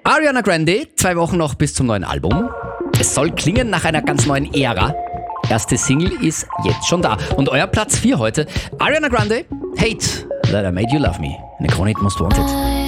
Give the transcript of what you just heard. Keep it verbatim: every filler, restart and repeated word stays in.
Ariana Grande, zwei Wochen noch bis zum neuen Album. Es soll klingen nach einer ganz neuen Ära. Erste Single ist jetzt schon da. Und euer Platz vier heute, Ariana Grande, Hate That I Made You Love Me. Eine Krone Hit Most Wanted.